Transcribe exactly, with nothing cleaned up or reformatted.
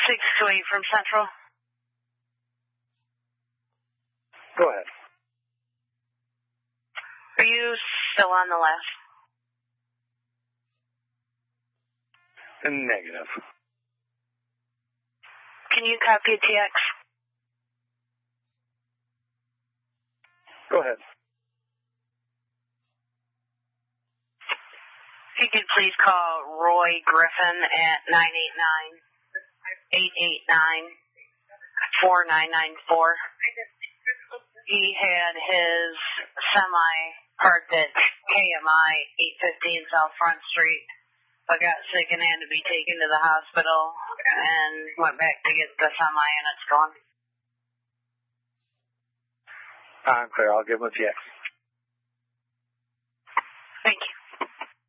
six two eight from Central. Go ahead. Are you still on the left? Negative. Can you copy a T X? Go ahead. If you could please call Roy Griffin at nine eight nine, eight eight nine, four nine nine four. He had his semi parked at K M I eight fifteen South Front Street, but got sick and had to be taken to the hospital and went back to get the semi and it's gone. I'm clear. I'll give him a T X.